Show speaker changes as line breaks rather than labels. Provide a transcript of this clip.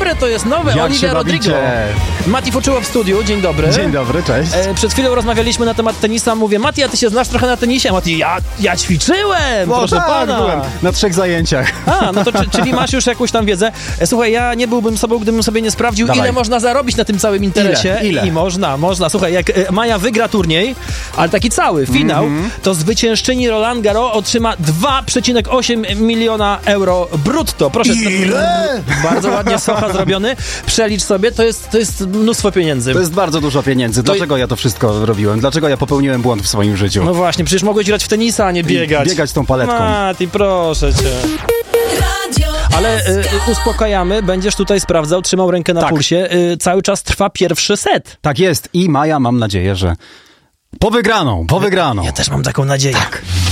dobre to jest nowe,
Jak
Olivia
się
Rodrigo.
bawicie?
Mati Fuczuło w studiu, dzień dobry.
Dzień dobry, cześć.
Przed chwilą rozmawialiśmy na temat tenisa, mówię, Mati, a ty się znasz trochę na tenisie? A Mati, ja ćwiczyłem, proszę pana.
Byłem na 3 zajęciach.
No to czyli masz już jakąś tam wiedzę. Słuchaj, ja nie byłbym sobą, gdybym sobie nie sprawdził,
Dawaj.
ile można zarobić na tym całym interesie.
Ile?
I można. Słuchaj, jak Maja wygra turniej, ale taki cały finał, to zwyciężczyni Roland Garros otrzyma 2,8 miliona euro brutto. Proszę.
Ile?
Bardzo ładnie socha zrobiony. Przelicz sobie, to jest mnóstwo pieniędzy.
To jest bardzo dużo pieniędzy. Dlaczego ja to wszystko robiłem? Dlaczego ja popełniłem błąd w swoim życiu?
No właśnie, przecież mogłeś grać w tenisa, a nie biegać.
Biegać z tą paletką.
Mati, proszę cię. Ale uspokajamy, będziesz tutaj sprawdzał, trzymał rękę na pulsie. Cały czas trwa pierwszy set.
Tak jest. I Maja, mam nadzieję, że po wygraną.
Ja też mam taką nadzieję.
Tak.